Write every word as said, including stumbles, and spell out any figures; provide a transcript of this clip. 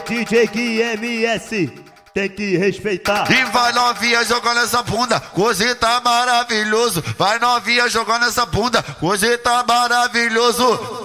D J Gui M S, tem que respeitar. E vai novinha jogando essa bunda, coisa tá maravilhoso. Vai novinha jogando essa bunda, coisa tá maravilhoso.